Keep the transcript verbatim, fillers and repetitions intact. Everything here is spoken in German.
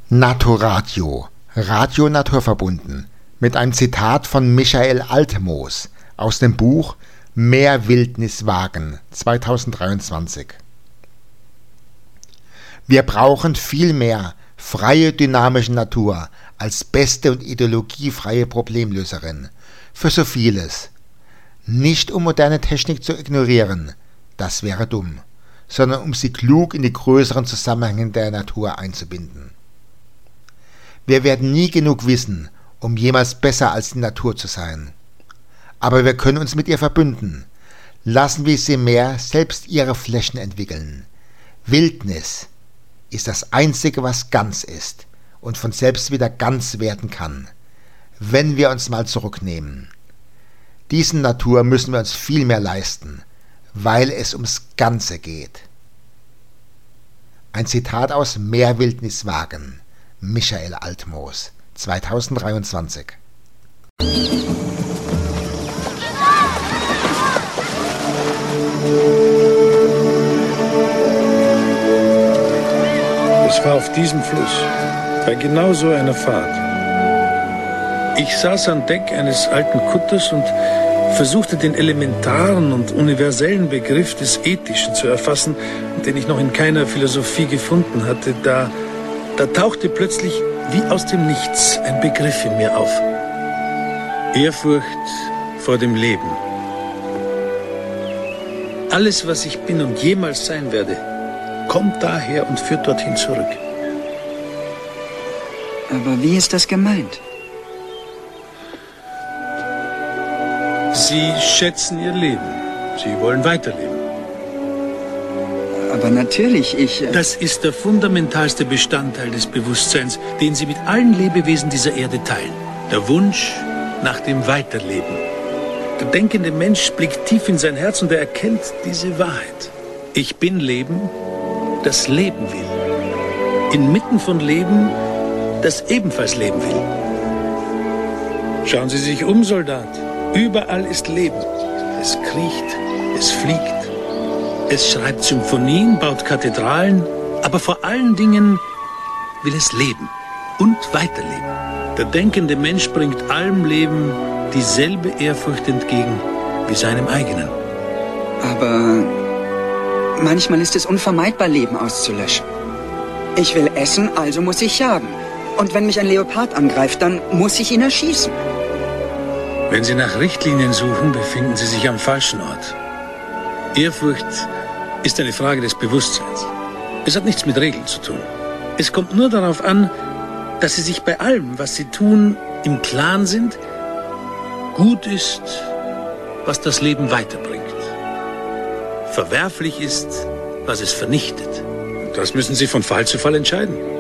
Naturadio, Radio naturverbunden, mit einem Zitat von Michael Altmoos aus dem Buch Mehr Wildnis wagen, zweitausenddreiundzwanzig. Wir brauchen viel mehr freie, dynamische Natur als beste und ideologiefreie Problemlöserin für so vieles. Nicht um moderne Technik zu ignorieren, das wäre dumm, sondern um sie klug in die größeren Zusammenhänge der Natur einzubinden. Wir werden nie genug wissen, um jemals besser als die Natur zu sein. Aber wir können uns mit ihr verbünden. Lassen wir sie mehr selbst ihre Flächen entwickeln. Wildnis ist das Einzige, was ganz ist und von selbst wieder ganz werden kann, wenn wir uns mal zurücknehmen. Diesen Natur müssen wir uns viel mehr leisten, weil es ums Ganze geht. Ein Zitat aus Mehr Wildnis wagen, Michael Altmoos, zweitausenddreiundzwanzig. Es war auf diesem Fluss, bei genau so einer Fahrt. Ich saß an Deck eines alten Kutters und versuchte den elementaren und universellen Begriff des Ethischen zu erfassen, den ich noch in keiner Philosophie gefunden hatte. Da, da tauchte plötzlich wie aus dem Nichts ein Begriff in mir auf. Ehrfurcht vor dem Leben. Alles, was ich bin und jemals sein werde, kommt daher und führt dorthin zurück. Aber wie ist das gemeint? Sie schätzen ihr Leben. Sie wollen weiterleben. Aber natürlich, ich... Äh das ist der fundamentalste Bestandteil des Bewusstseins, den Sie mit allen Lebewesen dieser Erde teilen. Der Wunsch nach dem Weiterleben. Der denkende Mensch blickt tief in sein Herz und er erkennt diese Wahrheit. Ich bin Leben, das leben will. Inmitten von Leben, das ebenfalls leben will. Schauen Sie sich um, Soldat. Überall ist Leben. Es kriecht, es fliegt, es schreibt Symphonien, baut Kathedralen, aber vor allen Dingen will es leben und weiterleben. Der denkende Mensch bringt allem Leben dieselbe Ehrfurcht entgegen wie seinem eigenen. Aber manchmal ist es unvermeidbar, Leben auszulöschen. Ich will essen, also muss ich jagen. Und wenn mich ein Leopard angreift, dann muss ich ihn erschießen. Wenn Sie nach Richtlinien suchen, befinden Sie sich am falschen Ort. Ehrfurcht ist eine Frage des Bewusstseins. Es hat nichts mit Regeln zu tun. Es kommt nur darauf an, dass Sie sich bei allem, was Sie tun, im Klaren sind, gut ist, was das Leben weiterbringt. Verwerflich ist, was es vernichtet. Das müssen Sie von Fall zu Fall entscheiden.